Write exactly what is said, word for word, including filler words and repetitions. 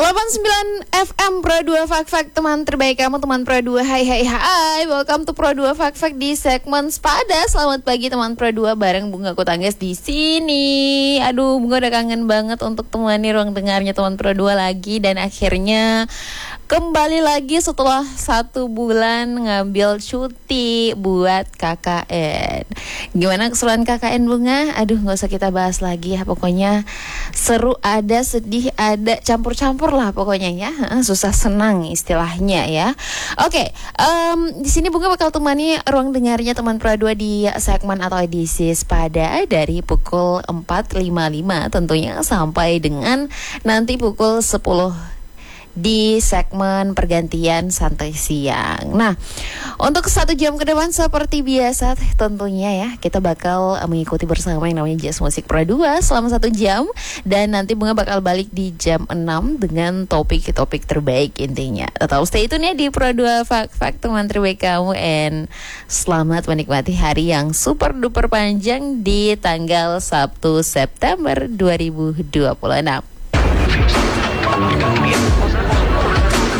delapan puluh sembilan F M Pro dua Fak Fak, teman terbaik kamu, teman Pro dua. Hai hai hai, welcome to Pro dua Fak Fak di segmen Sepada. Selamat pagi teman Pro dua, bareng Bunga Kutangges di sini. Aduh, Bunga udah kangen banget untuk temani ruang dengarnya teman Pro dua lagi, dan akhirnya kembali lagi setelah satu bulan ngambil cuti buat K K N. Gimana keseruan K K N, Bunga? Aduh, gak usah kita bahas lagi ya. Pokoknya seru ada, sedih ada, campur-campur lah pokoknya ya. Susah senang istilahnya ya. Oke, um, di sini Bunga bakal temani ruang dengarnya teman Pro dua di segmen atau edisi Sepada dari pukul empat lima puluh lima tentunya sampai dengan nanti pukul sepuluh di segmen pergantian santai siang. Nah, untuk satu jam ke depan seperti biasa tentunya ya, kita bakal mengikuti bersama yang namanya Jazz Musik Pro dua selama satu jam. Dan nanti Bunga bakal balik di jam enam dengan topik-topik terbaik intinya. Tetap stay tune ya di Pro dua Fak Fak, teman terbaik kamu. And selamat menikmati hari yang super duper panjang di tanggal Sabtu September dua ribu dua puluh enam.